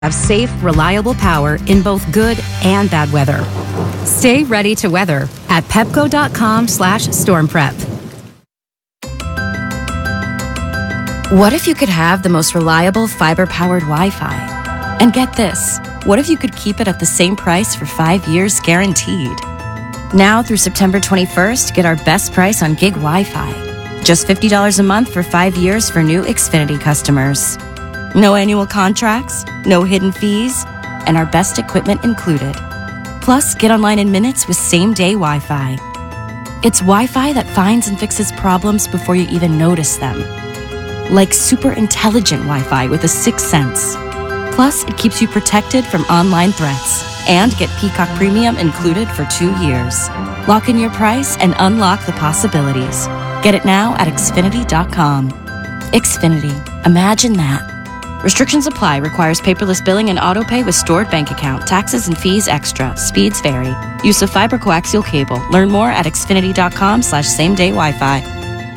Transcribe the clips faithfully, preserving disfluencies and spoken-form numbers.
Have safe, reliable power in both good and bad weather. Stay ready to weather at pepco.com slash storm prep. What if you could have the most reliable fiber-powered Wi-Fi? And get this, what if you could keep it at the same price for five years guaranteed? Now through September twenty-first, get our best price on gig Wi-Fi. Just fifty dollars a month for five years for new Xfinity customers. No annual contracts, no hidden fees, and our best equipment included. Plus, get online in minutes with same-day Wi-Fi. It's Wi-Fi that finds and fixes problems before you even notice them. Like super intelligent Wi-Fi with a sixth sense. Plus, it keeps you protected from online threats. And get Peacock Premium included for two years. Lock in your price and unlock the possibilities. Get it now at Xfinity dot com. Xfinity. Imagine that. Restrictions apply. Requires paperless billing and autopay with stored bank account. Taxes and fees extra. Speeds vary. Use of fiber coaxial cable. Learn more at Xfinity dot com slash same day Wi-Fi.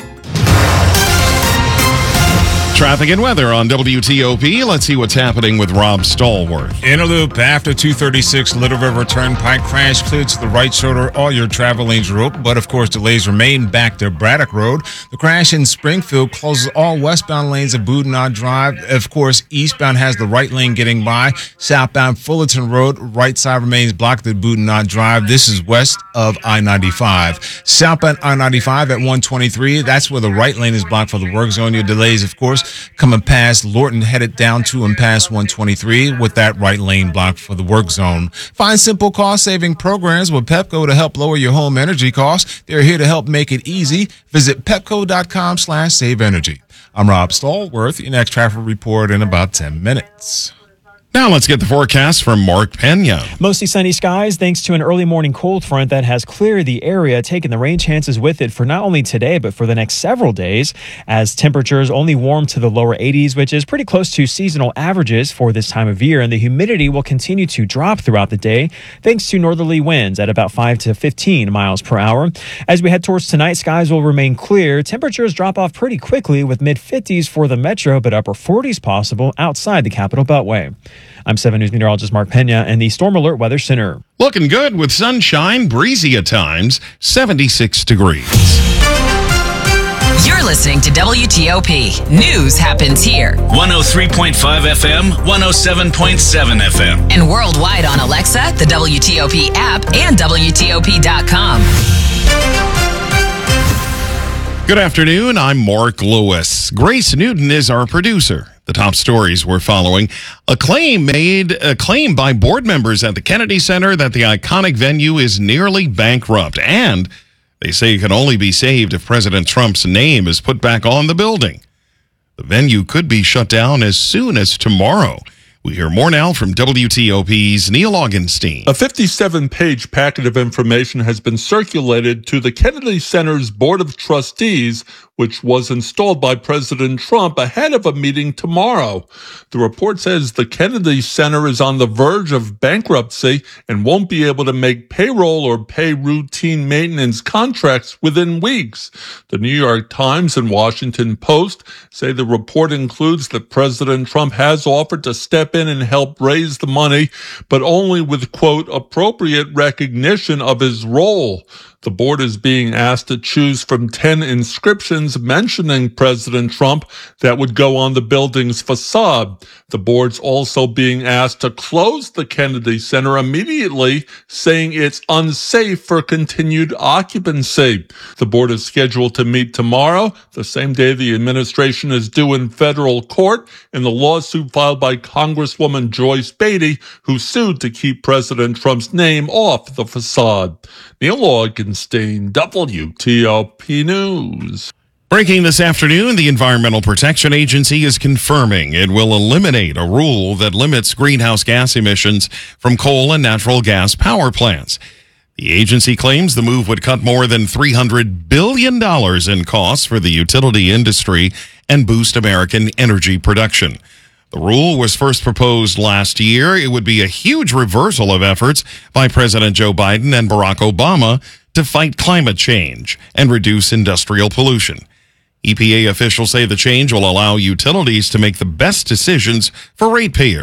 Traffic and weather on W T O P. Let's see what's happening with Rob Stallworth. In a loop after two thirty-six Little River Turnpike crash cleared to the right shoulder. All your travel lanes are open, but of course delays remain back to Braddock Road. The crash in Springfield closes all westbound lanes of Boudinot Drive. Of course, eastbound has the right lane getting by. Southbound Fullerton Road, right side remains blocked at Boudinot Drive. This is west of I ninety-five. Southbound I ninety-five at one twenty-three. That's where the right lane is blocked for the work zone. Your delays, of course, coming past Lorton, headed down to and past one twenty-three with that right lane blocked for the work zone. Find simple cost-saving programs with Pepco to help lower your home energy costs. They're here to help make it easy. Visit pepco.com slash save energy. I'm Rob Stallworth. Your next traffic report in about ten minutes. Now let's get the forecast from Mark Pena. Mostly sunny skies thanks to an early morning cold front that has cleared the area, taking the rain chances with it for not only today but for the next several days, as temperatures only warm to the lower eighties, which is pretty close to seasonal averages for this time of year, and the humidity will continue to drop throughout the day thanks to northerly winds at about five to fifteen miles per hour. As we head towards tonight, skies will remain clear. Temperatures drop off pretty quickly with mid-fifties for the metro, but upper forties possible outside the Capital Beltway. I'm seven News meteorologist Mark Pena and the Storm Alert Weather Center. Looking good with sunshine, breezy at times, seventy-six degrees. You're listening to W T O P. News happens here. one oh three point five F M, one oh seven point seven F M. And worldwide on Alexa, the W T O P app, and W T O P dot com. Good afternoon. I'm Mark Lewis. Grace Newton is our producer. The top stories we're following. A claim made, a claim by board members at the Kennedy Center that the iconic venue is nearly bankrupt. And they say it can only be saved if President Trump's name is put back on the building. The venue could be shut down as soon as tomorrow. We hear more now from W T O P's Neil Augenstein. A fifty-seven page packet of information has been circulated to the Kennedy Center's Board of Trustees, which was installed by President Trump ahead of a meeting tomorrow. The report says the Kennedy Center is on the verge of bankruptcy and won't be able to make payroll or pay routine maintenance contracts within weeks. The New York Times and Washington Post say the report includes that President Trump has offered to step in and help raise the money, but only with, quote, appropriate recognition of his role. The board is being asked to choose from ten inscriptions mentioning President Trump that would go on the building's facade. The board's also being asked to close the Kennedy Center immediately, saying it's unsafe for continued occupancy. The board is scheduled to meet tomorrow, the same day the administration is due in federal court in the lawsuit filed by Congresswoman Joyce Beatty, who sued to keep President Trump's name off the facade. Neil Augenstein, W T O P News. Breaking this afternoon, the Environmental Protection Agency is confirming it will eliminate a rule that limits greenhouse gas emissions from coal and natural gas power plants. The agency claims the move would cut more than three hundred billion dollars in costs for the utility industry and boost American energy production. The rule was first proposed last year. It would be a huge reversal of efforts by President Joe Biden and Barack Obama to fight climate change and reduce industrial pollution. E P A officials say the change will allow utilities to make the best decisions for ratepayers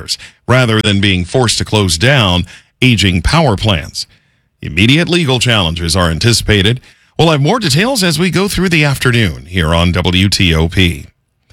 rather than being forced to close down aging power plants. Immediate legal challenges are anticipated. We'll have more details as we go through the afternoon here on W T O P.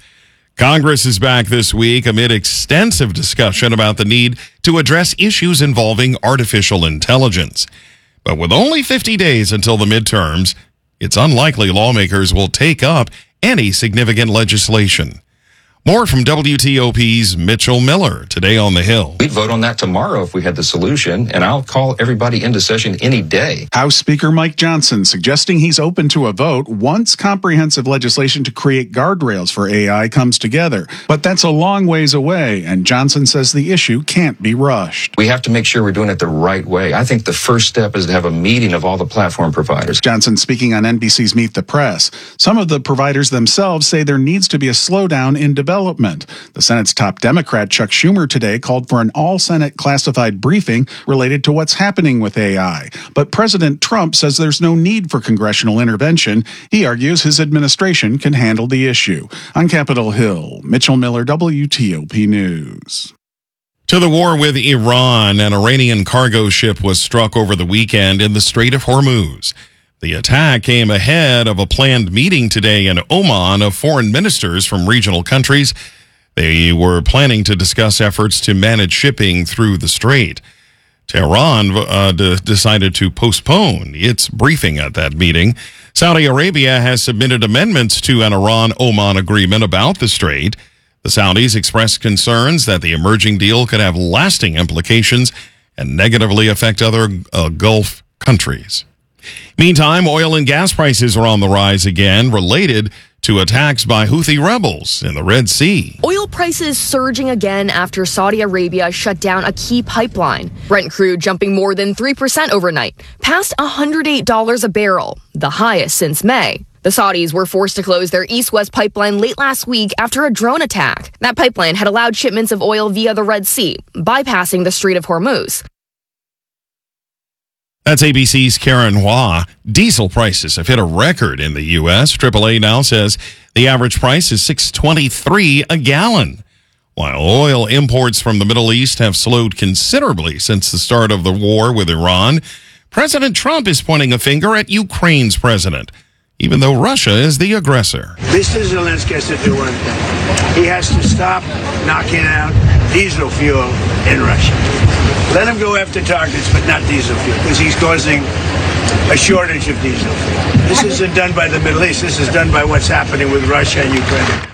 Congress is back this week amid extensive discussion about the need to address issues involving artificial intelligence. But with only fifty days until the midterms, it's unlikely lawmakers will take up any significant legislation. More from W T O P's Mitchell Miller today on the Hill. We'd vote on that tomorrow if we had the solution, and I'll call everybody into session any day. House Speaker Mike Johnson suggesting he's open to a vote once comprehensive legislation to create guardrails for A I comes together. But that's a long ways away, and Johnson says the issue can't be rushed. We have to make sure we're doing it the right way. I think the first step is to have a meeting of all the platform providers. Johnson speaking on N B C's Meet the Press. Some of the providers themselves say there needs to be a slowdown in development. Development. The Senate's top Democrat, Chuck Schumer, today called for an all-Senate classified briefing related to what's happening with A I. But President Trump says there's no need for congressional intervention. He argues his administration can handle the issue. On Capitol Hill, Mitchell Miller, W T O P News. To the war with Iran, an Iranian cargo ship was struck over the weekend in the Strait of Hormuz. The attack came ahead of a planned meeting today in Oman of foreign ministers from regional countries. They were planning to discuss efforts to manage shipping through the strait. Tehran uh, d- decided to postpone its briefing at that meeting. Saudi Arabia has submitted amendments to an Iran-Oman agreement about the strait. The Saudis expressed concerns that the emerging deal could have lasting implications and negatively affect other uh, Gulf countries. Meantime, oil and gas prices are on the rise again, related to attacks by Houthi rebels in the Red Sea. Oil prices surging again after Saudi Arabia shut down a key pipeline. Brent crude jumping more than three percent overnight, past one hundred eight dollars a barrel, the highest since May. The Saudis were forced to close their east-west pipeline late last week after a drone attack. That pipeline had allowed shipments of oil via the Red Sea, bypassing the Strait of Hormuz. That's A B C's Karen Hua. Diesel prices have hit a record in the U S triple A now says the average price is six dollars and twenty-three cents a gallon. While oil imports from the Middle East have slowed considerably since the start of the war with Iran, President Trump is pointing a finger at Ukraine's president, even though Russia is the aggressor. Mister Zelensky has to do one thing. He has to stop knocking out diesel fuel in Russia. Let him go after targets, but not diesel fuel, because he's causing a shortage of diesel fuel. This isn't done by the Middle East. This is done by what's happening with Russia and Ukraine.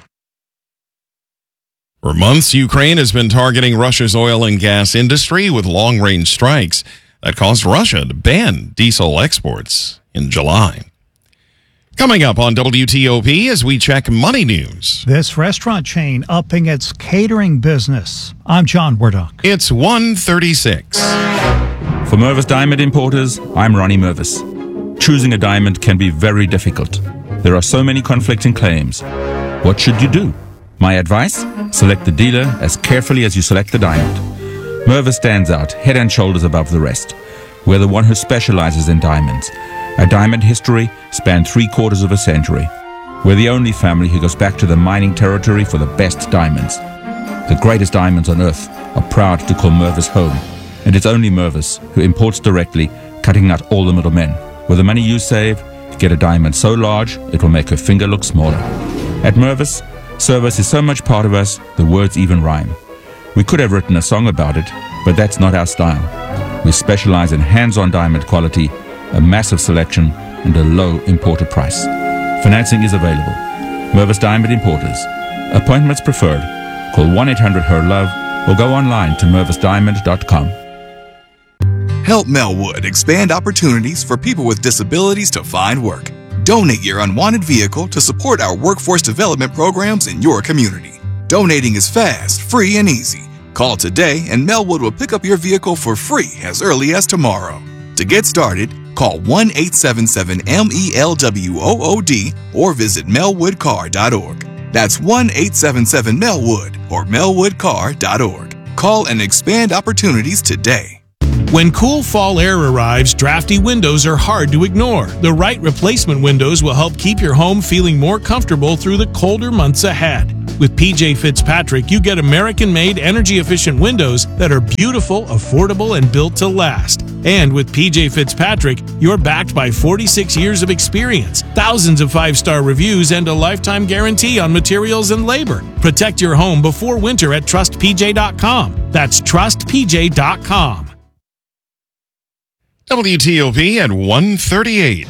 For months, Ukraine has been targeting Russia's oil and gas industry with long-range strikes that caused Russia to ban diesel exports in July. Coming up on W T O P as we check money news. This restaurant chain upping its catering business. I'm John Wardock. It's one thirty-six. For Mervis Diamond Importers, I'm Ronnie Mervis. Choosing a diamond can be very difficult. There are so many conflicting claims. What should you do? My advice? Select the dealer as carefully as you select the diamond. Mervis stands out head and shoulders above the rest. We're the one who specializes in diamonds. Our diamond history spanned three quarters of a century. We're the only family who goes back to the mining territory for the best diamonds. The greatest diamonds on earth are proud to call Mervis home. And it's only Mervis who imports directly, cutting out all the middlemen. With the money you save, get a diamond so large it will make her finger look smaller. At Mervis, service is so much part of us, the words even rhyme. We could have written a song about it, but that's not our style. We specialize in hands-on diamond quality, a massive selection, and a low importer price. Financing is available. Mervis Diamond Importers. Appointments preferred. Call one eight hundred H E R LOVE or go online to mervis diamond dot com. Help Melwood expand opportunities for people with disabilities to find work. Donate your unwanted vehicle to support our workforce development programs in your community. Donating is fast, free, and easy. Call today and Melwood will pick up your vehicle for free as early as tomorrow. To get started, call one eight seven seven M E L W O O D or visit melwood car dot org. That's one eight seven seven Melwood or melwood car dot org. Call and expand opportunities today. When cool fall air arrives, drafty windows are hard to ignore. The right replacement windows will help keep your home feeling more comfortable through the colder months ahead. With P J Fitzpatrick, you get American-made, energy-efficient windows that are beautiful, affordable, and built to last. And with P J Fitzpatrick, you're backed by forty-six years of experience, thousands of five-star reviews, and a lifetime guarantee on materials and labor. Protect your home before winter at trust p j dot com. That's trust p j dot com. W T O P at one thirty-eight.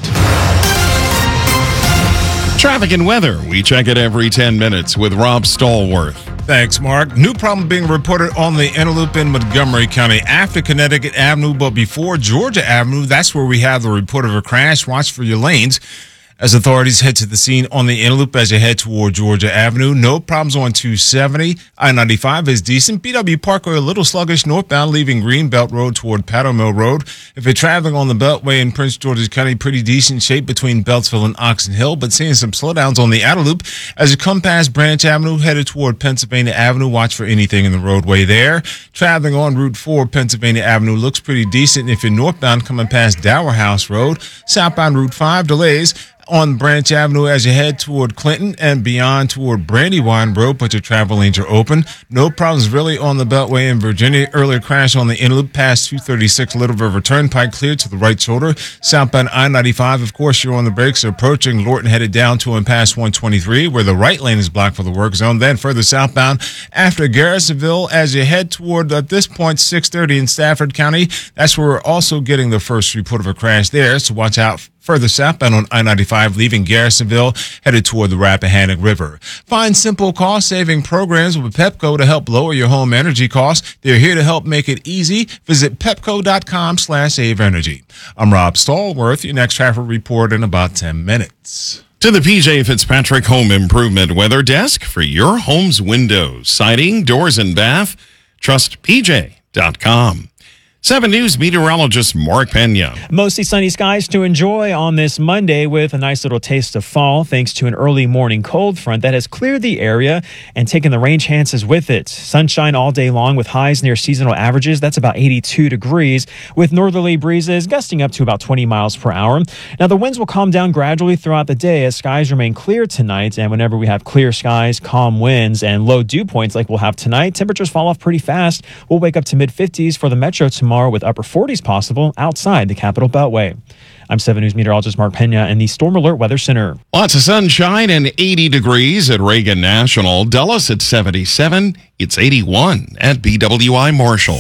Traffic and weather. We check it every ten minutes with Rob Stallworth. Thanks, Mark. New problem being reported on the inner loop in Montgomery County after Connecticut Avenue, but before Georgia Avenue. That's where we have the report of a crash. Watch for your lanes as authorities head to the scene on the inner loop as you head toward Georgia Avenue. No problems on two seventy. I ninety-five is decent. B W Parkway a little sluggish northbound, leaving Greenbelt Road toward Paddle Mill Road. If you're traveling on the Beltway in Prince George's County, pretty decent shape between Beltsville and Oxon Hill, but seeing some slowdowns on the outer loop as you come past Branch Avenue, headed toward Pennsylvania Avenue. Watch for anything in the roadway there. Traveling on Route four, Pennsylvania Avenue looks pretty decent. If you're northbound coming past Dower House Road, southbound Route five delays on Branch Avenue as you head toward Clinton and beyond toward Brandywine Road, but your travel lanes are open. No problems really on the Beltway in Virginia. Earlier crash on the inner loop past two thirty-six Little River Turnpike, cleared to the right shoulder. Southbound I ninety-five, of course, you're on the brakes, approaching Lorton, headed down to and past one twenty-three, where the right lane is blocked for the work zone. Then further southbound after Garrisonville as you head toward, at this point, six thirty in Stafford County. That's where we're also getting the first report of a crash there, so watch out further southbound on I ninety-five, leaving Garrisonville, headed toward the Rappahannock River. Find simple cost-saving programs with Pepco to help lower your home energy costs. They're here to help make it easy. Visit pepco.com slash save energy. I'm Rob Stallworth. Your next traffic report in about ten minutes. To the P J Fitzpatrick Home Improvement Weather Desk for your home's windows, siding, doors, and bath. Trust p j dot com. seven News meteorologist Mark Pena. Mostly sunny skies to enjoy on this Monday with a nice little taste of fall thanks to an early morning cold front that has cleared the area and taken the rain chances with it. Sunshine all day long with highs near seasonal averages. That's about eighty-two degrees with northerly breezes gusting up to about twenty miles per hour. Now the winds will calm down gradually throughout the day as skies remain clear tonight. And whenever we have clear skies, calm winds, and low dew points like we'll have tonight, temperatures fall off pretty fast. We'll wake up to mid fifties for the metro tomorrow, with upper forties possible outside the Capital Beltway. I'm seven News meteorologist Mark Pena in the Storm Alert Weather Center. Lots of sunshine and eighty degrees at Reagan National. Dulles at seventy-seven. It's eighty-one at B W I Marshall.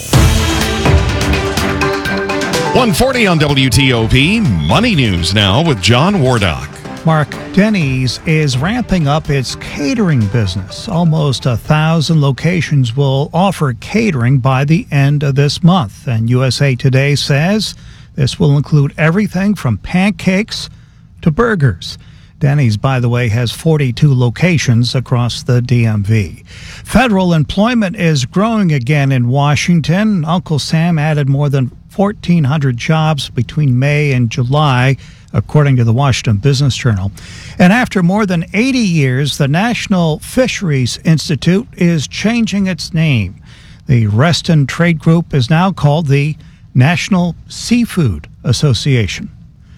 one forty on W T O P. Money News now with John Wardock. Mark, Denny's is ramping up its catering business. Almost a thousand locations will offer catering by the end of this month. And U S A Today says this will include everything from pancakes to burgers. Denny's, by the way, has forty-two locations across the D M V. Federal employment is growing again in Washington. Uncle Sam added more than fourteen hundred jobs between May and July, according to the Washington Business Journal. And after more than eighty years, the National Fisheries Institute is changing its name. The Reston Trade Group is now called the National Seafood Association.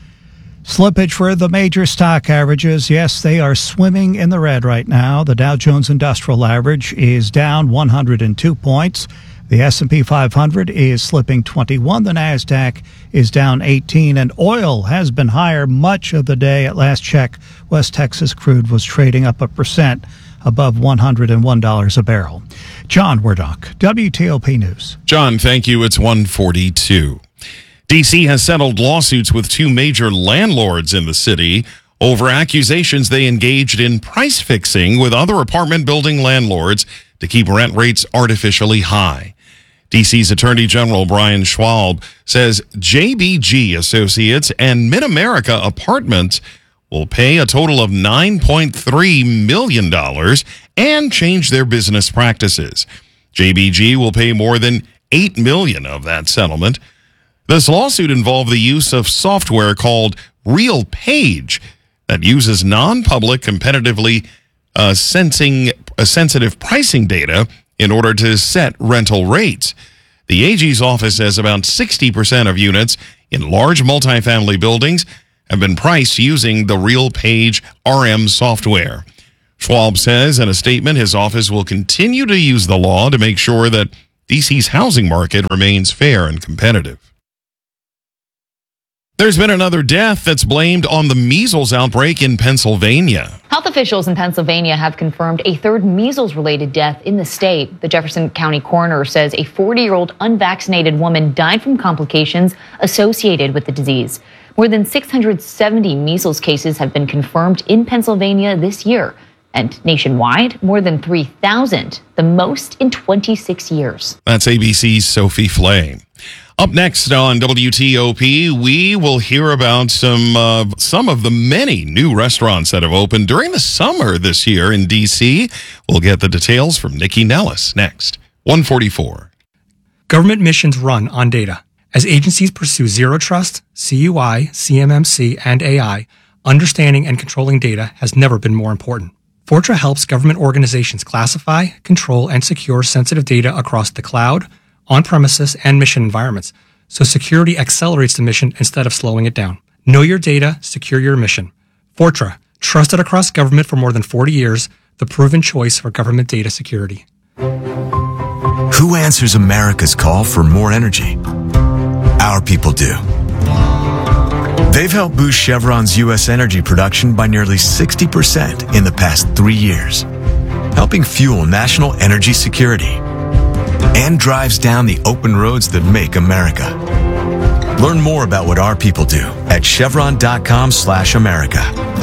Slippage for the major stock averages. Yes, they are swimming in the red right now. The Dow Jones Industrial Average is down one hundred two points. The S and P five hundred is slipping twenty-one. The NASDAQ is down eighteen. And oil has been higher much of the day. At last check, West Texas crude was trading up a percent above one hundred one dollars a barrel. John Wardock, W T O P News. John, thank you. It's one forty-two. D C has settled lawsuits with two major landlords in the city over accusations they engaged in price fixing with other apartment building landlords to keep rent rates artificially high. D C's Attorney General Brian Schwalb says J B G Associates and Mid-America Apartments will pay a total of nine point three million dollars and change their business practices. J B G will pay more than eight million dollars of that settlement. This lawsuit involved the use of software called RealPage that uses non-public, competitively uh, sensing uh, sensitive pricing data in order to set rental rates. The A G's office says about sixty percent of units in large multifamily buildings have been priced using the RealPage R M software. Schwab says in a statement his office will continue to use the law to make sure that D C's housing market remains fair and competitive. There's been another death that's blamed on the measles outbreak in Pennsylvania. Health officials in Pennsylvania have confirmed a third measles-related death in the state. The Jefferson County coroner says a forty-year-old unvaccinated woman died from complications associated with the disease. More than six hundred seventy measles cases have been confirmed in Pennsylvania this year. And nationwide, more than three thousand, the most in twenty-six years. That's A B C's Sophie Flay. Up next on W T O P, we will hear about some uh, some of the many new restaurants that have opened during the summer this year in D C. We'll get the details from Nikki Nellis next. one forty-four. Government missions run on data. As agencies pursue zero trust, C U I, C M M C, and A I, understanding and controlling data has never been more important. Fortra helps government organizations classify, control, and secure sensitive data across the cloud, on-premises, and mission environments, so security accelerates the mission instead of slowing it down. Know your data, secure your mission. Fortra, trusted across government for more than forty years, the proven choice for government data security. Who answers America's call for more energy? Our people do. They've helped boost Chevron's U S energy production by nearly sixty percent in the past three years, helping fuel national energy security, and drives down the open roads that make America. Learn more about what our people do at chevron.com slash America.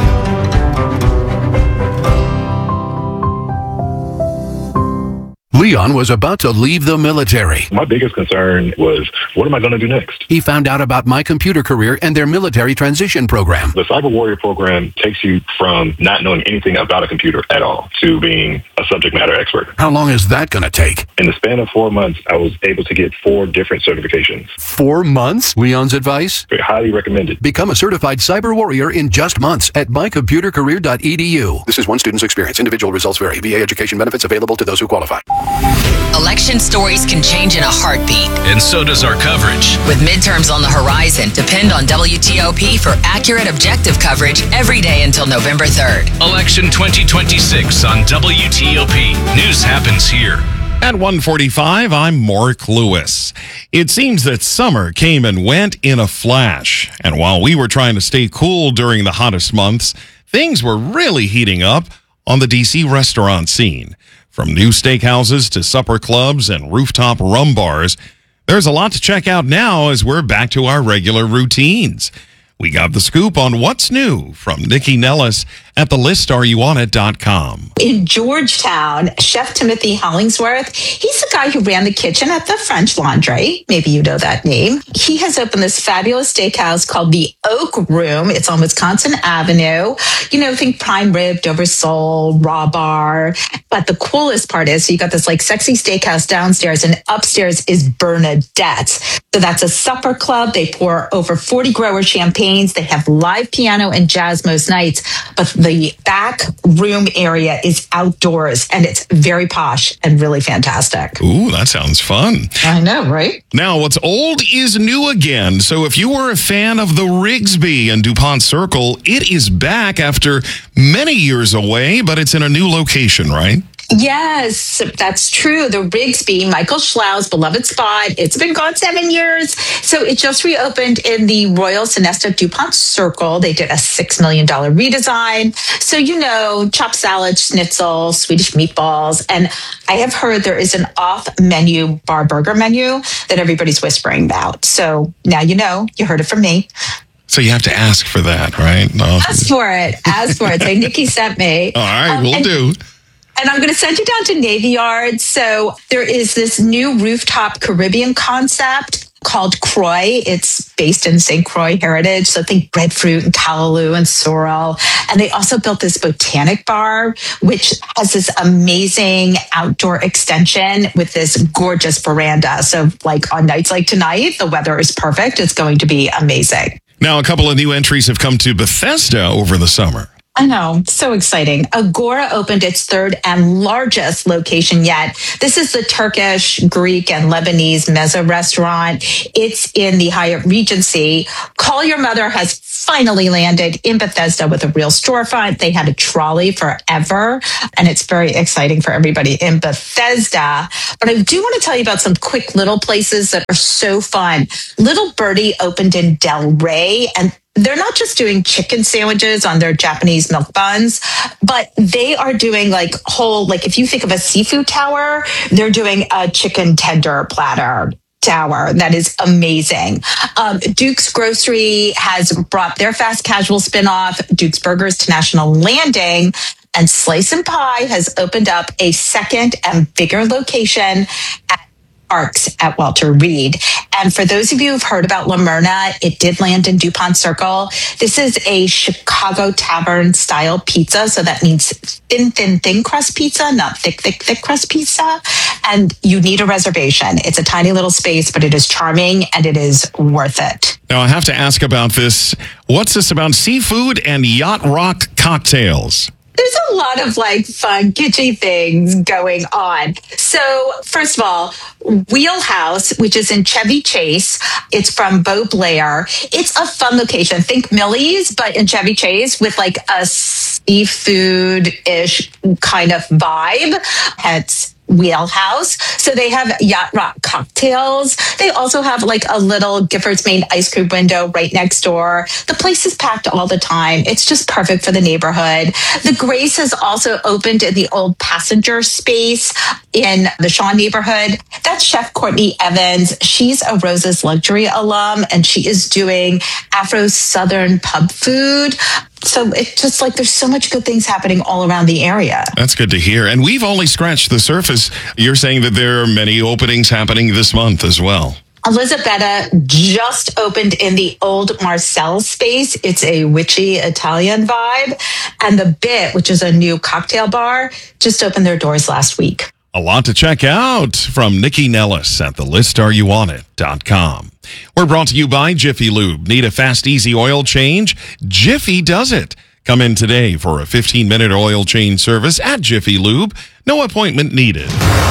Leon was about to leave the military. My biggest concern was, what am I going to do next? He found out about My Computer Career and their military transition program. The Cyber Warrior program takes you from not knowing anything about a computer at all to being a subject matter expert. How long is that going to take? In the span of four months, I was able to get four different certifications. Four months? Leon's advice? Very highly recommended. Become a certified cyber warrior in just months at my computer career dot e d u. This is one student's experience. Individual results vary. V A education benefits available to those who qualify. Election stories can change in a heartbeat. And so does our coverage. With midterms on the horizon, depend on W T O P for accurate, objective coverage every day until November third. Election twenty twenty-six on W T O P. News happens here. At one forty-five, I'm Mark Lewis. It seems that summer came and went in a flash. And while we were trying to stay cool during the hottest months, things were really heating up on the D C restaurant scene. From new steakhouses to supper clubs and rooftop rum bars, there's a lot to check out now as we're back to our regular routines. We got the scoop on what's new from Nikki Nellis at the list are you on it dot com. In Georgetown, Chef Timothy Hollingsworth, he's the guy who ran the kitchen at the French Laundry. Maybe you know that name. He has opened this fabulous steakhouse called the Oak Room. It's on Wisconsin Avenue. You know, think prime rib, Dover sole, raw bar. But the coolest part is, so you got this like sexy steakhouse downstairs, and upstairs is Bernadette's. So that's a supper club. They pour over forty grower champagnes. They have live piano and jazz most nights. But the back room area is outdoors, and it's very posh and really fantastic. Ooh, that sounds fun. I know, right? Now, what's old is new again. So if you were a fan of the Rigsby and DuPont Circle, it is back after many years away, but it's in a new location, right? Yes, that's true. The Rigsby, Michael Schlau's beloved spot. It's been gone seven years. So it just reopened in the Royal Sonesta DuPont Circle. They did a six million dollars redesign. So, you know, chopped salad, schnitzel, Swedish meatballs. And I have heard there is an off-menu bar burger menu that everybody's whispering about. So now you know. You heard it from me. So you have to ask for that, right? No. Ask for it. Ask for it. Say, Nikki sent me. All right, um, we'll and- do. And I'm going to send you down to Navy Yard. So there is this new rooftop Caribbean concept called Croix. It's based in Saint Croix heritage. So think breadfruit and callaloo and sorrel. And they also built this botanic bar, which has this amazing outdoor extension with this gorgeous veranda. So like on nights like tonight, the weather is perfect. It's going to be amazing. Now, a couple of new entries have come to Bethesda over the summer. I know, so exciting. Agora opened its third and largest location yet. This is the Turkish, Greek, and Lebanese mezza restaurant. It's in the Hyatt Regency. Call Your Mother has finally landed in Bethesda with a real storefront. They had a trolley forever, and it's very exciting for everybody in Bethesda. But I do want to tell you about some quick little places that are so fun. Little Birdie opened in Del Rey, and they're not just doing chicken sandwiches on their Japanese milk buns, but they are doing like whole, like if you think of a seafood tower, they're doing a chicken tender platter tower. That is amazing. Um, Duke's Grocery has brought their fast casual spinoff, Duke's Burgers, to National Landing. And Slice and Pie has opened up a second and bigger location at Arcs at Walter Reed. And for those of you who've heard about La Myrna, it did land in DuPont Circle. This is a Chicago tavern style pizza. So that means thin, thin, thin crust pizza, not thick, thick, thick crust pizza. And you need a reservation. It's a tiny little space, but it is charming and it is worth it. Now, I have to ask about this. What's this about seafood and yacht rock cocktails? There's a lot of like fun, kitschy things going on. So first of all, Wheelhouse, which is in Chevy Chase. It's from Beau Blair. It's a fun location. Think Millie's, but in Chevy Chase with like a seafood-ish kind of vibe. Hence Wheelhouse. So they have yacht rock cocktails. They also have like a little Giffords Maine ice cream window right next door. The place is packed all the time. It's just perfect for the neighborhood. The Grace has also opened in the old passenger space in the Shaw neighborhood. That's Chef Courtney Evans. She's a Rose's Luxury alum, and she is doing Afro-Southern pub food. So it's just like there's so much good things happening all around the area. That's good to hear. And we've only scratched the surface. You're saying that there are many openings happening this month as well. Elizabetta just opened in the old Marcel space. It's a witchy Italian vibe. And The Bit, which is a new cocktail bar, just opened their doors last week. A lot to check out from Nikki Nellis at the list are you on it dot com. We're brought to you by Jiffy Lube. Need a fast, easy oil change? Jiffy does it. Come in today for a fifteen-minute oil change service at Jiffy Lube. No appointment needed.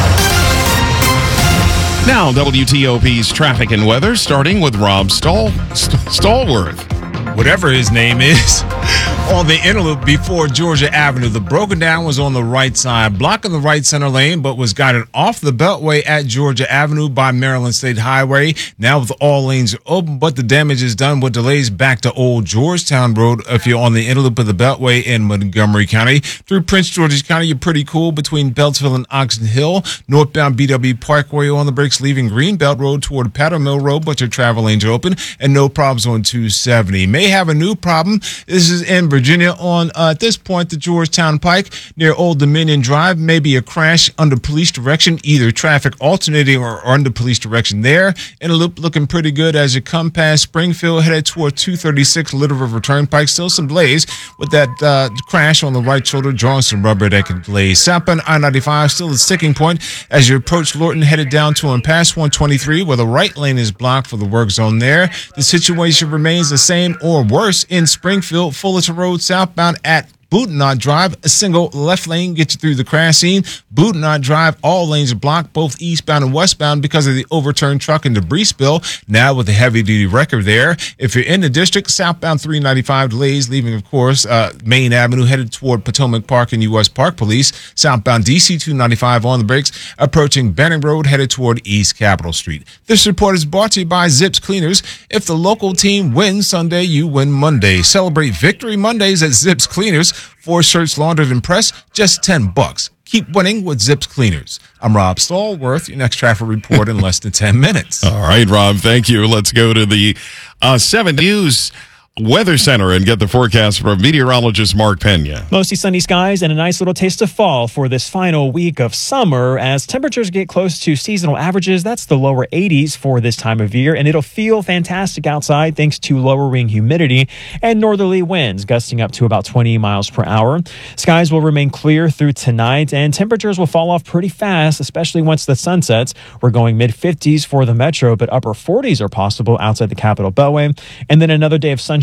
Now, W T O P's traffic and weather, starting with Rob Stall- St- Stallworth. Whatever his name is, on the inner loop before Georgia Avenue. The broken down was on the right side, blocking the right center lane, but was guided off the Beltway at Georgia Avenue by Maryland State Highway. Now with all lanes open, but the damage is done with delays back to Old Georgetown Road if you're on the inner loop of the Beltway in Montgomery County. Through Prince George's County, you're pretty cool between Beltsville and Oxon Hill. Northbound B W Parkway on the brakes, leaving Greenbelt Road toward Powder Mill Road, but your travel lanes are open, and no problems on two seventy. May have a new problem. This is in Virginia on, uh, at this point, the Georgetown Pike near Old Dominion Drive. Maybe a crash under police direction, either traffic alternating or under police direction there. In a loop looking pretty good as you come past Springfield, headed toward two thirty-six Little River Turnpike. Still some delays with that uh, crash on the right shoulder, drawing some rubber that can delay. Southbound I ninety-five, still a sticking point as you approach Lorton, headed down to and past one twenty-three, where the right lane is blocked for the work zone there. The situation remains the same or worse in Springfield, Fullerton Road southbound at Boudinot Drive. A single left lane gets you through the crash scene. Boudinot Drive, all lanes are blocked, both eastbound and westbound, because of the overturned truck and debris spill. Now with a heavy-duty wrecker there. If you're in the district, southbound three ninety-five delays, leaving, of course, uh, Main Avenue, headed toward Potomac Park and U S Park Police. Southbound D C two ninety-five on the brakes, approaching Benning Road, headed toward East Capitol Street. This report is brought to you by Zips Cleaners. If the local team wins Sunday, you win Monday. Celebrate Victory Mondays at Zips Cleaners. Four shirts laundered and pressed, just ten bucks. Keep winning with Zips Cleaners. I'm Rob Stallworth. Your next traffic report in less than ten minutes. All right, Rob, thank you. Let's go to the uh, seven News Weather Center and get the forecast from meteorologist Mark Pena. Mostly sunny skies and a nice little taste of fall for this final week of summer as temperatures get close to seasonal averages. That's the lower eighties for this time of year, and it'll feel fantastic outside thanks to lowering humidity and northerly winds gusting up to about twenty miles per hour. Skies will remain clear through tonight, and temperatures will fall off pretty fast, especially once the sun sets. We're going mid fifties for the metro, but upper forties are possible outside the Capitol Beltway, and then another day of sunshine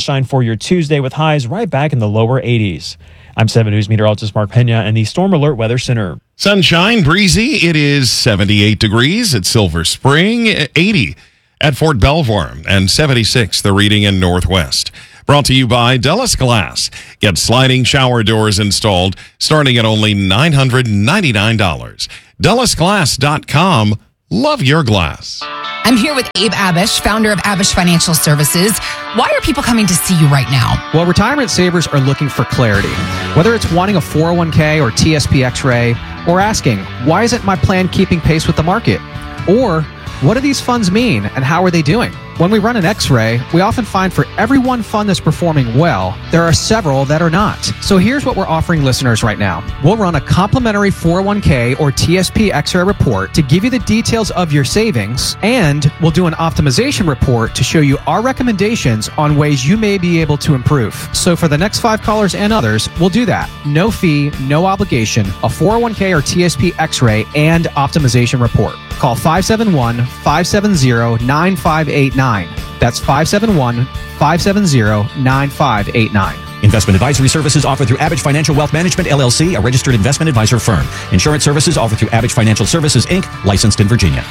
sunshine for your Tuesday with highs right back in the lower eighties. I'm seven News meteorologist Mark Pena in the Storm Alert Weather Center. Sunshine, breezy. It is seventy-eight degrees at Silver Spring, eighty at Fort Belvoir, and seventy-six the reading in Northwest. Brought to you by Dellis Glass. Get sliding shower doors installed starting at only nine hundred ninety-nine dollars. Dellis Glass dot com. Love your glass. I'm here with Abe Abish, founder of Abish Financial Services. Why are people coming to see you right now? Well, retirement savers are looking for clarity. Whether it's wanting a four oh one k or T S P X-ray, or asking, why isn't my plan keeping pace with the market? Or, what do these funds mean and how are they doing? When we run an X-ray, we often find for every one fund that's performing well, there are several that are not. So here's what we're offering listeners right now. We'll run a complimentary four oh one k or T S P X-ray report to give you the details of your savings, and we'll do an optimization report to show you our recommendations on ways you may be able to improve. So for the next five callers and others, we'll do that. No fee, no obligation, a four oh one k or T S P X-ray and optimization report. Call five seven one, five seven zero, nine five eight nine. That's five seven one, five seven zero, nine five eight nine. Investment advisory services offered through Abish Financial Wealth Management, L L C, a registered investment advisor firm. Insurance services offered through Abish Financial Services, Incorporated, licensed in Virginia.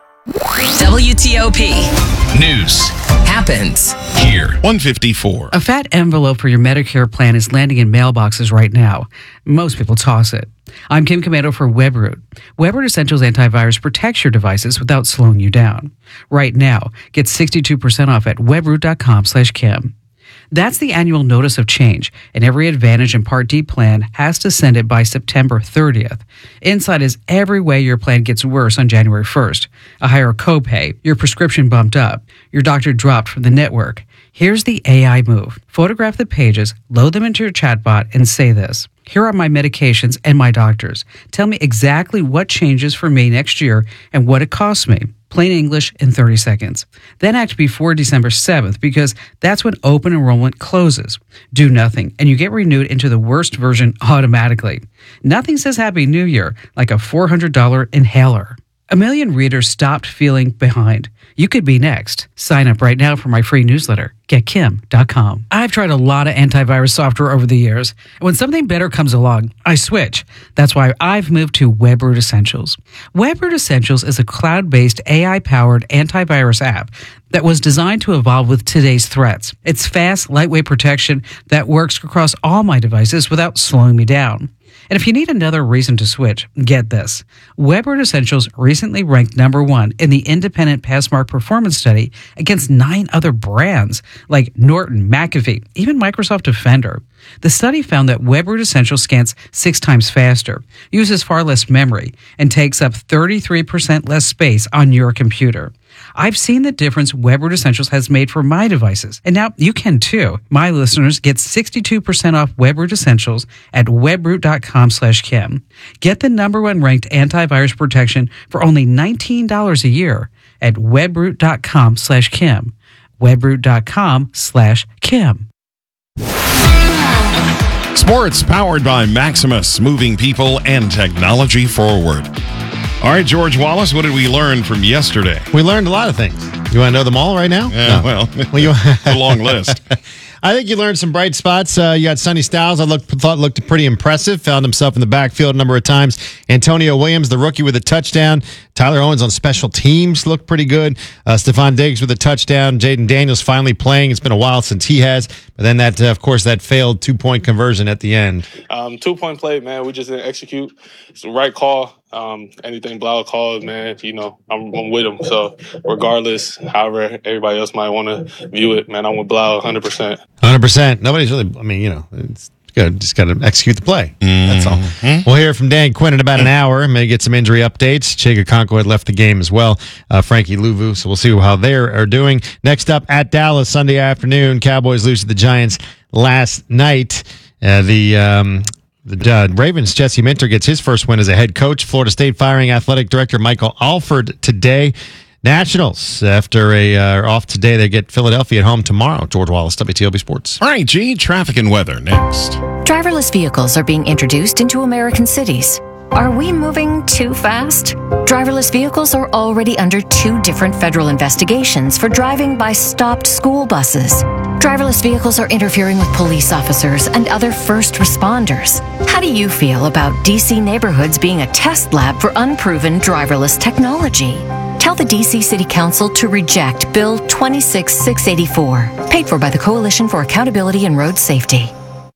W T O P News happens here. one fifty-four. A fat envelope for your Medicare plan is landing in mailboxes right now. Most people toss it. I'm Kim Commando for WebRoot. WebRoot Essentials Antivirus protects your devices without slowing you down. Right now, get sixty-two percent off at webroot.com slash Kim. That's the annual notice of change, and every Advantage and Part D plan has to send it by September thirtieth. Inside is every way your plan gets worse on January first. A higher copay, your prescription bumped up, your doctor dropped from the network. Here's the A I move. Photograph the pages, load them into your chatbot, and say this. Here are my medications and my doctors. Tell me exactly what changes for me next year and what it costs me. Plain English in thirty seconds. Then act before December seventh because that's when open enrollment closes. Do nothing and you get renewed into the worst version automatically. Nothing says Happy New Year like a four hundred dollars inhaler. A million readers stopped feeling behind. You could be next. Sign up right now for my free newsletter. get kim dot com. I've tried a lot of antivirus software over the years. When something better comes along, I switch. That's why I've moved to WebRoot Essentials. WebRoot Essentials is a cloud-based A I-powered antivirus app that was designed to evolve with today's threats. It's fast, lightweight protection that works across all my devices without slowing me down. And if you need another reason to switch, get this. WebRoot Essentials recently ranked number one in the independent Passmark performance study against nine other brands like Norton, McAfee, even Microsoft Defender. The study found that WebRoot Essentials scans six times faster, uses far less memory, and takes up thirty-three percent less space on your computer. I've seen the difference WebRoot Essentials has made for my devices, and now you can too. My listeners get sixty-two percent off WebRoot Essentials at webroot.com slash Kim. Get the number one ranked antivirus protection for only nineteen dollars a year at webroot.com slash Kim. webroot.com slash Kim. Sports powered by Maximus, moving people and technology forward. All right, George Wallace, what did we learn from yesterday? We learned a lot of things. You want to know them all right now? Uh, no. Well, well you, it's a long list. I think you learned some bright spots. Uh, you had Sonny Styles, I looked, thought looked pretty impressive. Found himself in the backfield a number of times. Antonio Williams, the rookie, with a touchdown. Tyler Owens on special teams looked pretty good. Uh, Stephon Diggs with a touchdown. Jaden Daniels finally playing. It's been a while since he has. But then that, uh, of course, that failed two-point conversion at the end. Um, two-point play, man. We just didn't execute. It's the right call. Um, anything Blau calls, man, you know, I'm, I'm with him. So regardless, however everybody else might want to view it, man, I'm with Blau one hundred percent. one hundred percent. Nobody's really, I mean, you know, it's good. Just got to execute the play. Mm-hmm. That's all. Mm-hmm. We'll hear from Dan Quinn in about an hour. May get some injury updates. Chig Okonkwo had left the game as well. Uh, Frankie Louvu. So we'll see how they are doing. Next up at Dallas, Sunday afternoon, Cowboys lose to the Giants last night. Uh, the, um, The uh, Ravens' Jesse Minter gets his first win as a head coach. Florida State firing athletic director Michael Alford today. Nationals, after a uh, off today, they get Philadelphia at home tomorrow. George Wallace, W T O P Sports. All right, G, traffic and weather next. Driverless vehicles are being introduced into American cities. Are we moving too fast? Driverless vehicles are already under two different federal investigations for driving by stopped school buses. Driverless vehicles are interfering with police officers and other first responders. How do you feel about D C neighborhoods being a test lab for unproven driverless technology? Tell the D C City Council to reject Bill twenty-six six eighty-four, paid for by the Coalition for Accountability in Road Safety.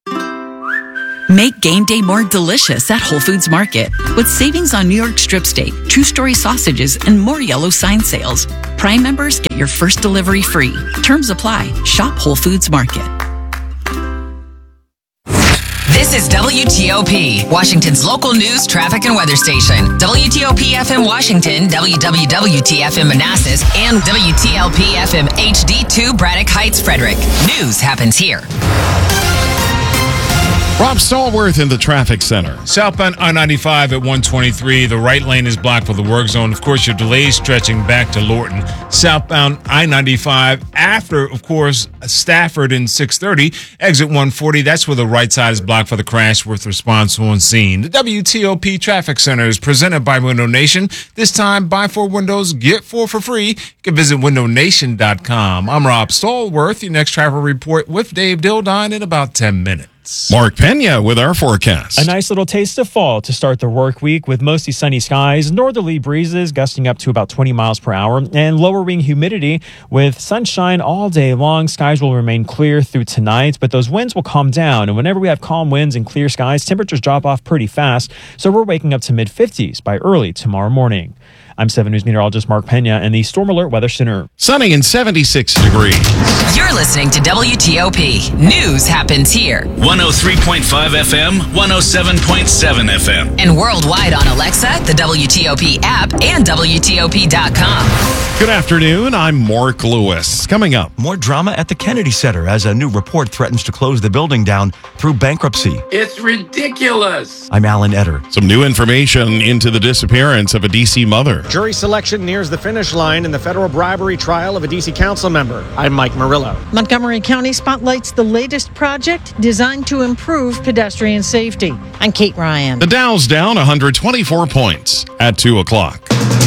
Make game day more delicious at Whole Foods Market with savings on New York strip steak, two-story sausages, and more yellow sign sales. Prime members get your first delivery free. Terms apply. Shop Whole Foods Market. This is W T O P, Washington's local news, traffic, and weather station. W T O P F M Washington, W W W T F M Manassas, and W T L P F M H D two Braddock Heights, Frederick. News happens here. Rob Stallworth in the traffic center. Southbound I ninety-five at one twenty-three. The right lane is blocked for the work zone. Of course, your delays stretching back to Lorton. Southbound I ninety-five after, of course, Stafford and six thirty. Exit one forty. That's where the right side is blocked for the crash with response on scene. The W T O P Traffic Center is presented by Window Nation. This time, buy four windows, get four for free. You can visit window nation dot com. I'm Rob Stallworth. Your next travel report with Dave Dildine in about ten minutes. Mark Pena with our forecast. A nice little taste of fall to start the work week with mostly sunny skies, northerly breezes gusting up to about twenty miles per hour, and lowering humidity with sunshine all day long. Skies will remain clear through tonight, but those winds will calm down. And whenever we have calm winds and clear skies, temperatures drop off pretty fast. So we're waking up to mid fifties by early tomorrow morning. I'm seven News meteorologist Mark Pena in the Storm Alert Weather Center. Sunny and seventy-six degrees. You're listening to W T O P. News happens here. one oh three point five F M, one oh seven point seven F M. And worldwide on Alexa, the W T O P app, and W T O P dot com. Good afternoon. I'm Mark Lewis. Coming up, more drama at the Kennedy Center as a new report threatens to close the building down through bankruptcy. It's ridiculous. I'm Alan Etter. Some new information into the disappearance of a D C mother. Jury selection nears the finish line in the federal bribery trial of a D C council member. I'm Mike Murillo. Montgomery County spotlights the latest project designed to improve pedestrian safety. I'm Kate Ryan. The Dow's down one hundred twenty-four points at two o'clock.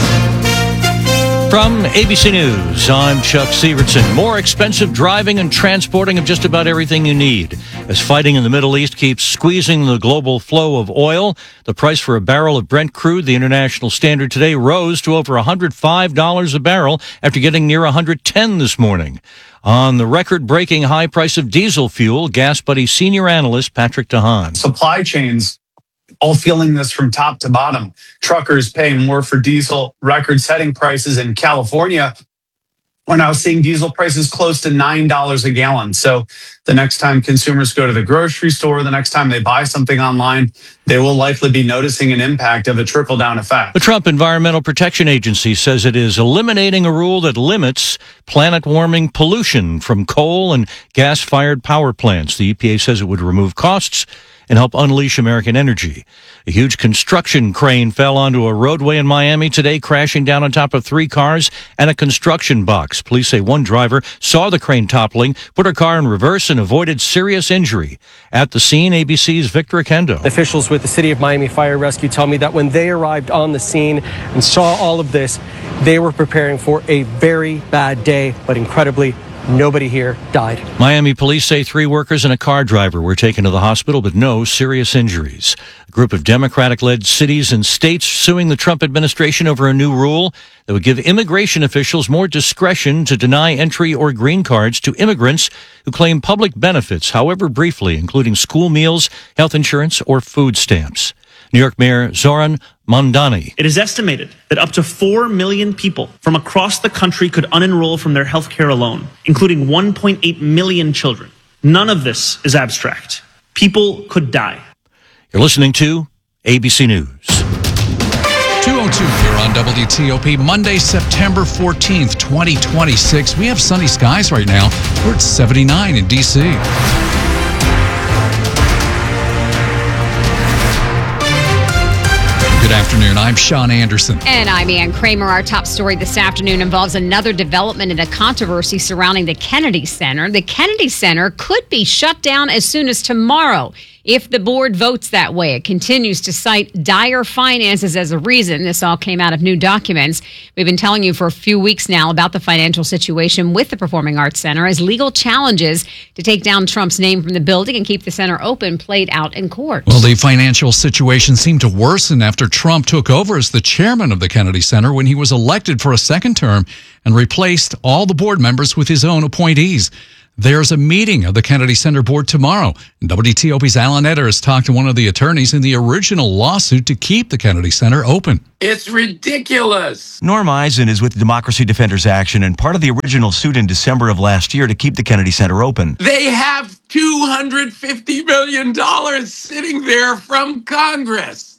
From A B C News, I'm Chuck Severson. More expensive driving and transporting of just about everything you need. As fighting in the Middle East keeps squeezing the global flow of oil, the price for a barrel of Brent crude, the international standard today, rose to over one hundred five dollars a barrel after getting near one hundred ten dollars this morning. On the record-breaking high price of diesel fuel, Gas Buddy senior analyst Patrick DeHaan. Supply chains all feeling this from top to bottom. Truckers paying more for diesel, record-setting prices in California. We're now seeing diesel prices close to nine dollars a gallon. So the next time consumers go to the grocery store, the next time they buy something online, they will likely be noticing an impact of a trickle-down effect. The Trump Environmental Protection Agency says it is eliminating a rule that limits planet-warming pollution from coal and gas-fired power plants. The E P A says it would remove costs and help unleash American energy. A huge construction crane fell onto a roadway in Miami today, crashing down on top of three cars and a construction box. Police say one driver saw the crane toppling, put her car in reverse, and avoided serious injury. At the scene, A B C's Victor Akendo. Officials with the City of Miami Fire Rescue tell me that when they arrived on the scene and saw all of this, they were preparing for a very bad day, but incredibly, nobody here died. Miami police say three workers and a car driver were taken to the hospital, but no serious injuries. A group of Democratic-led cities and states suing the Trump administration over a new rule that would give immigration officials more discretion to deny entry or green cards to immigrants who claim public benefits, however briefly, including school meals, health insurance, or food stamps. New York Mayor Zoran Mondani. It is estimated that up to four million people from across the country could unenroll from their health care alone, including one point eight million children. None of this is abstract. People could die. You're listening to A B C News. two oh two here on W T O P, Monday, September fourteenth, twenty twenty-six. We have sunny skies right now. We're at seventy-nine in D C. Good afternoon. I'm Sean Anderson. And I'm Ann Kramer. Our top story this afternoon involves another development in a controversy surrounding the Kennedy Center. The Kennedy Center could be shut down as soon as tomorrow. If the board votes that way, it continues to cite dire finances as a reason. This all came out of new documents. We've been telling you for a few weeks now about the financial situation with the Performing Arts Center as legal challenges to take down Trump's name from the building and keep the center open played out in court. Well, the financial situation seemed to worsen after Trump took over as the chairman of the Kennedy Center when he was elected for a second term and replaced all the board members with his own appointees. There's a meeting of the Kennedy Center board tomorrow. And W T O P's Alan Etter has talked to one of the attorneys in the original lawsuit to keep the Kennedy Center open. It's ridiculous. Norm Eisen is with Democracy Defenders Action and part of the original suit in December of last year to keep the Kennedy Center open. They have two hundred fifty million dollars sitting there from Congress.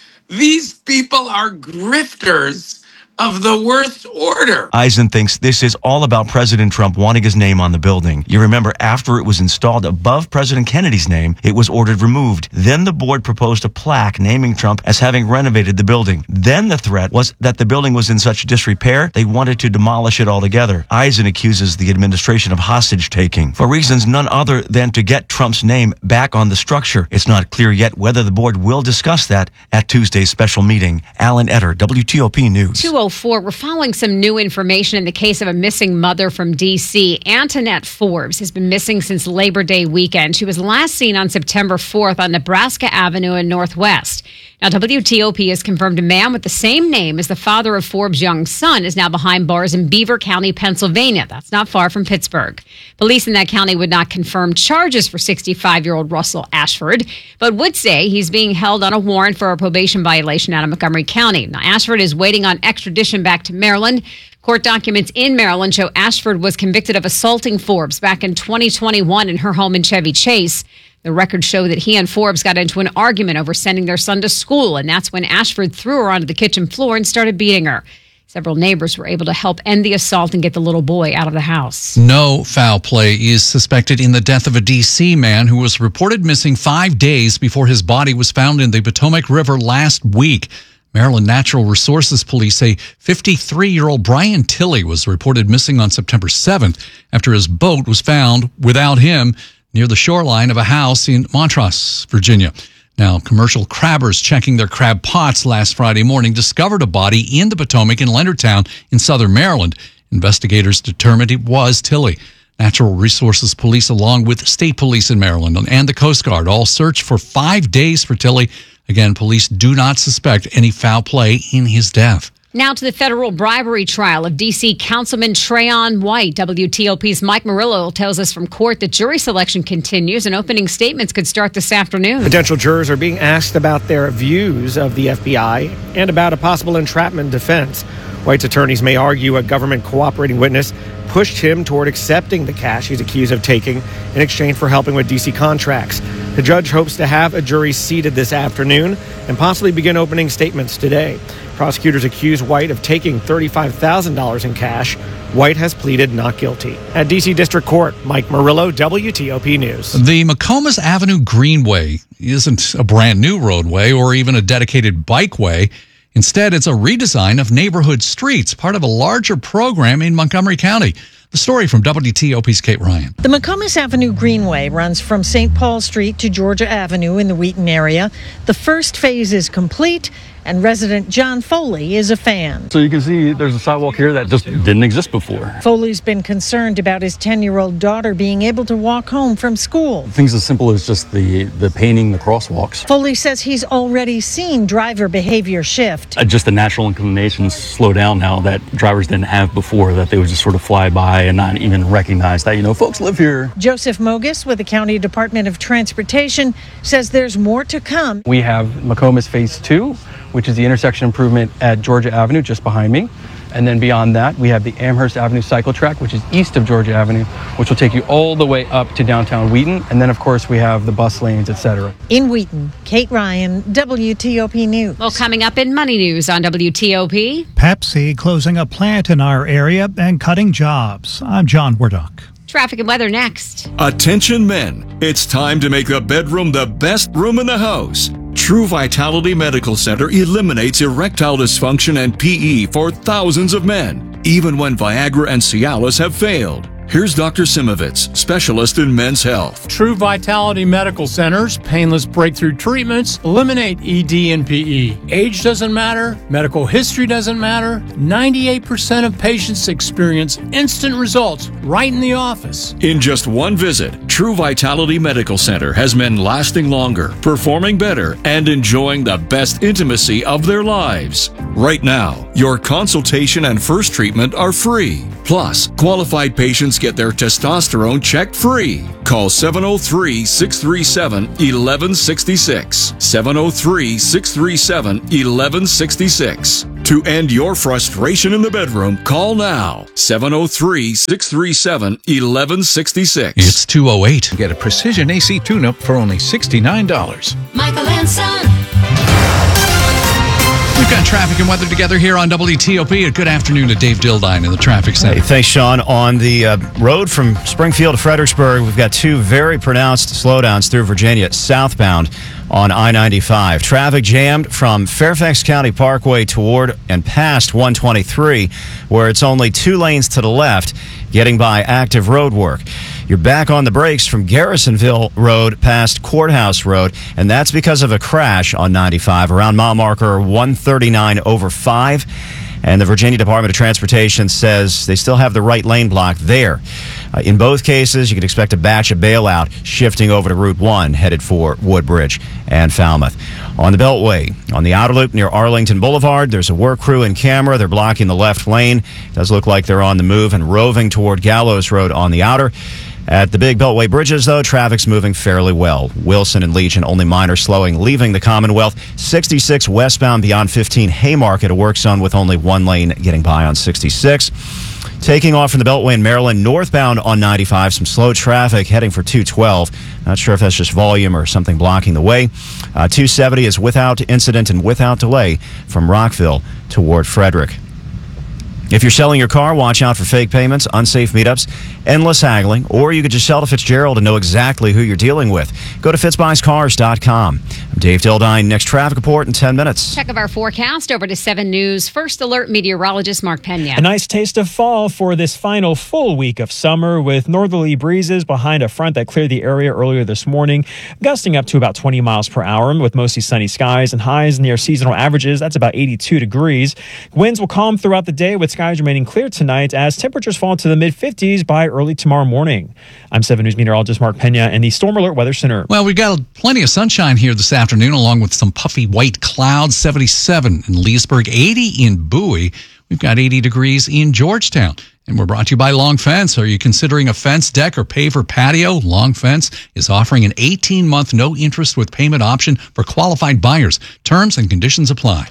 These people are grifters of the worst order. Eisen thinks this is all about President Trump wanting his name on the building. You remember, after it was installed above President Kennedy's name, it was ordered removed. Then the board proposed a plaque naming Trump as having renovated the building. Then the threat was that the building was in such disrepair, they wanted to demolish it altogether. Eisen accuses the administration of hostage-taking for reasons none other than to get Trump's name back on the structure. It's not clear yet whether the board will discuss that at Tuesday's special meeting. Alan Etter, W T O P News. two oh four, we're following some new information in the case of a missing mother from D C. Antoinette Forbes has been missing since Labor Day weekend. She was last seen on September fourth on Nebraska Avenue in Northwest. Now, W T O P has confirmed a man with the same name as the father of Forbes' young son is now behind bars in Beaver County, Pennsylvania. That's not far from Pittsburgh. Police in that county would not confirm charges for sixty-five-year-old Russell Ashford, but would say he's being held on a warrant for a probation violation out of Montgomery County. Now, Ashford is waiting on extradition back to Maryland. Court documents in Maryland show Ashford was convicted of assaulting Forbes back in twenty twenty-one in her home in Chevy Chase. The records show that he and Forbes got into an argument over sending their son to school, and that's when Ashford threw her onto the kitchen floor and started beating her. Several neighbors were able to help end the assault and get the little boy out of the house. No foul play is suspected in the death of a D C man who was reported missing five days before his body was found in the Potomac River last week. Maryland Natural Resources Police say fifty-three-year-old Brian Tilley was reported missing on September seventh after his boat was found without him near the shoreline of a house in Montrose, Virginia. Now, commercial crabbers checking their crab pots last Friday morning discovered a body in the Potomac in Leonardtown in southern Maryland. Investigators determined it was Tilley. Natural Resources Police, along with state police in Maryland and the Coast Guard, all searched for five days for Tilley. Again, police do not suspect any foul play in his death. Now to the federal bribery trial of D C Councilman Trayon White. W T O P's Mike Murillo tells us from court that jury selection continues and opening statements could start this afternoon. Potential jurors are being asked about their views of the F B I and about a possible entrapment defense. White's attorneys may argue a government cooperating witness pushed him toward accepting the cash he's accused of taking in exchange for helping with D C contracts. The judge hopes to have a jury seated this afternoon and possibly begin opening statements today. Prosecutors accuse White of taking thirty-five thousand dollars in cash. White has pleaded not guilty. At D C District Court, Mike Murillo, W T O P News. The McComas Avenue Greenway isn't a brand new roadway or even a dedicated bikeway. Instead, it's a redesign of neighborhood streets, part of a larger program in Montgomery County. The story from W T O P's Kate Ryan. The McComas Avenue Greenway runs from Saint Paul Street to Georgia Avenue in the Wheaton area. The first phase is complete, and resident John Foley is a fan. So you can see there's a sidewalk here that just didn't exist before. Foley's been concerned about his ten-year-old daughter being able to walk home from school. Things as simple as just the, the painting the crosswalks. Foley says he's already seen driver behavior shift. Uh, just the natural inclinations slow down now that drivers didn't have before, that they would just sort of fly by and not even recognize that, you know, folks live here. Joseph Mogus with the County Department of Transportation says there's more to come. We have McComas Phase two, which is the intersection improvement at Georgia Avenue just behind me. And then beyond that, we have the Amherst Avenue cycle track, which is east of Georgia Avenue, which will take you all the way up to downtown Wheaton. And then, of course, we have the bus lanes, et cetera. In Wheaton, Kate Ryan, W T O P News. Well, coming up in Money News on W T O P. Pepsi closing a plant in our area and cutting jobs. I'm John Wardock. Traffic and weather next. Attention men, it's time to make the bedroom the best room in the house. True Vitality Medical Center eliminates erectile dysfunction and P E for thousands of men, even when Viagra and Cialis have failed. Here's Doctor Simovitz, specialist in men's health. True Vitality Medical Center's painless breakthrough treatments eliminate E D and P E. Age doesn't matter. Medical history doesn't matter. ninety-eight percent of patients experience instant results right in the office. In just one visit, True Vitality Medical Center has men lasting longer, performing better, and enjoying the best intimacy of their lives. Right now, your consultation and first treatment are free. Plus, qualified patients get their testosterone checked free. Call seven oh three, six three seven, one one six six. seven oh three, six three seven, one one six six. To end your frustration in the bedroom, call now. seven oh three, six three seven, one one six six. It's two oh eight. Get a precision A C tune-up for only sixty-nine dollars. Michael and Son. We've got traffic and weather together here on W T O P. A good afternoon to Dave Dildine in the traffic center. Hey, thanks, Sean. On the uh, road from Springfield to Fredericksburg, we've got two very pronounced slowdowns through Virginia southbound on I ninety-five. Traffic jammed from Fairfax County Parkway toward and past one twenty-three, where it's only two lanes to the left, getting by active road work. You're back on the brakes from Garrisonville Road past Courthouse Road, and that's because of a crash on ninety-five around mile marker one thirty-nine over five. And the Virginia Department of Transportation says they still have the right lane blocked there. Uh, in both cases, you can expect a batch of bailout shifting over to Route one, headed for Woodbridge and Falmouth. On the Beltway, on the outer loop near Arlington Boulevard, there's a work crew and camera. They're blocking the left lane. It does look like they're on the move and roving toward Gallows Road on the outer. At the big Beltway bridges, though, traffic's moving fairly well. Wilson and Legion, only minor slowing, leaving the Commonwealth. sixty-six westbound beyond fifteen Haymarket, a work zone with only one lane getting by on sixty-six. Taking off from the Beltway in Maryland, northbound on ninety-five, some slow traffic heading for two twelve. Not sure if that's just volume or something blocking the way. Uh, two seventy is without incident and without delay from Rockville toward Frederick. If you're selling your car, watch out for fake payments, unsafe meetups, endless haggling, or you could just sell to Fitzgerald and know exactly who you're dealing with. Go to fitz buys cars dot com. I'm Dave Dildine. Next traffic report in ten minutes. Check of our forecast over to seven News First Alert meteorologist Mark Pena. A nice taste of fall for this final full week of summer, with northerly breezes behind a front that cleared the area earlier this morning, gusting up to about twenty miles per hour with mostly sunny skies and highs near seasonal averages. That's about eighty-two degrees. Winds will calm throughout the day, with skies remaining clear tonight as temperatures fall to the mid fifties by early tomorrow morning. I'm seven News meteorologist Mark Pena in the Storm Alert Weather Center. Well, we've got plenty of sunshine here this afternoon, along with some puffy white clouds. seventy-seven in Leesburg, eighty in Bowie. We've got eighty degrees in Georgetown. And we're brought to you by Long Fence. Are you considering a fence, deck, or paver patio? Long Fence is offering an eighteen-month no-interest with payment option for qualified buyers. Terms and conditions apply.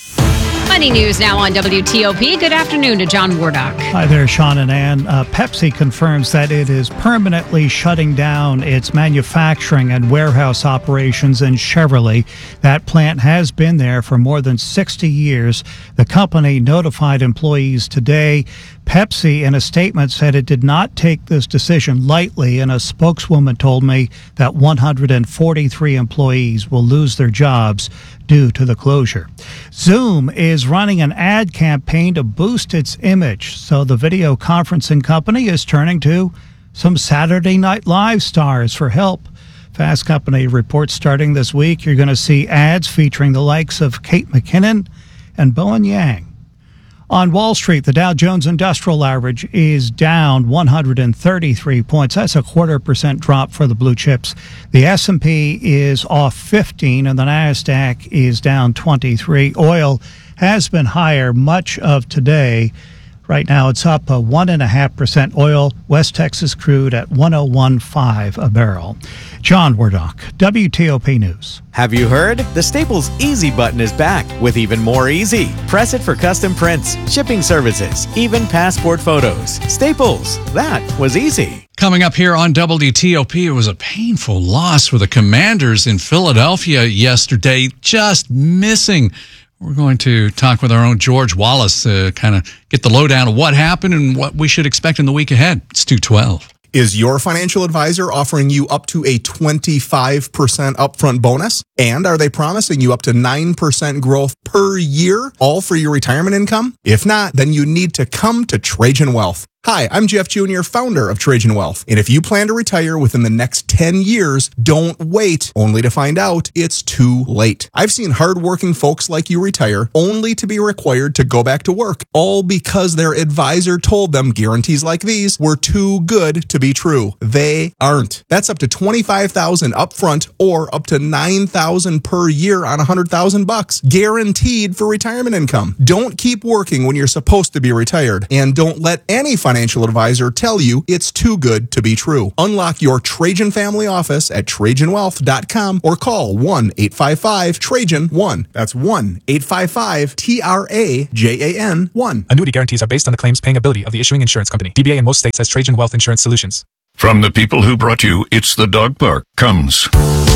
Money news now on W T O P. Good afternoon to John Wardock. Hi there, Sean and Ann. Uh, Pepsi confirms that it is permanently shutting down its manufacturing and warehouse operations in Cheverly. That plant has been there for more than sixty years. The company notified employees today. Pepsi, in a statement, said it did not take this decision lightly, and a spokeswoman told me that one hundred forty-three employees will lose their jobs due to the closure. Zoom is running an ad campaign to boost its image, so the video conferencing company is turning to some Saturday Night Live stars for help. Fast Company reports starting this week, you're going to see ads featuring the likes of Kate McKinnon and Bowen Yang. On Wall Street, the Dow Jones Industrial Average is down one hundred thirty-three points. That's a quarter percent drop for the blue chips. The S and P is off fifteen, and the NASDAQ is down twenty-three. Oil has been higher much of today. Right now, it's up a one point five percent. Oil, West Texas crude at one oh one point five a barrel. John Wardock, W T O P News. Have you heard? The Staples Easy button is back with even more easy. Press it for custom prints, shipping services, even passport photos. Staples, that was easy. Coming up here on W T O P, it was a painful loss for the Commanders in Philadelphia yesterday, just missing. We're going to talk with our own George Wallace, uh, kind of get the lowdown of what happened and what we should expect in the week ahead. It's two twelve. Is your financial advisor offering you up to a twenty-five percent upfront bonus? And are they promising you up to nine percent growth per year, all for your retirement income? If not, then you need to come to Trajan Wealth. Hi, I'm Jeff Junior, founder of Trajan Wealth. And if you plan to retire within the next ten years, don't wait only to find out it's too late. I've seen hardworking folks like you retire only to be required to go back to work, all because their advisor told them guarantees like these were too good to be true. They aren't. That's up to twenty-five thousand dollars upfront or up to nine thousand dollars per year on one hundred thousand bucks, guaranteed for retirement income. Don't keep working when you're supposed to be retired, and don't let any financial advisor tell you it's too good to be true. Unlock your Trajan family office at Trajan Wealth dot com or call one eight five five Trajan one. That's one eight five five T R A J A N one. Annuity guarantees are based on the claims paying ability of the issuing insurance company. D B A in most states has Trajan Wealth Insurance Solutions. From the people who brought you It's the Dog Park comes